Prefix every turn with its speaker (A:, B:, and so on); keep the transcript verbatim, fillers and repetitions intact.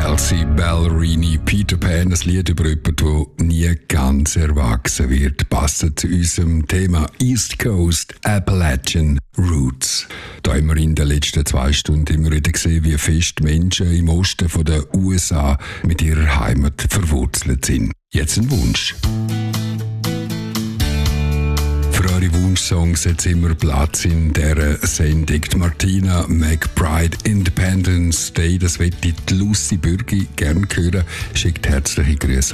A: Kelsey Ballerini, Peter Pan, ein Lied über jemanden, der nie ganz erwachsen wird, passend zu unserem Thema East Coast Appalachian Roots. Da haben wir in den letzten zwei Stunden immer wieder gesehen, wie fest Menschen im Osten der U S A mit ihrer Heimat verwurzelt sind. Jetzt ein Wunsch. Für eure Wunschsongs hat immer Platz in dieser Sendung. Die Martina McBride, Independence Day, das möchte die Lucy Bürgi gerne hören. Schickt herzliche Grüße.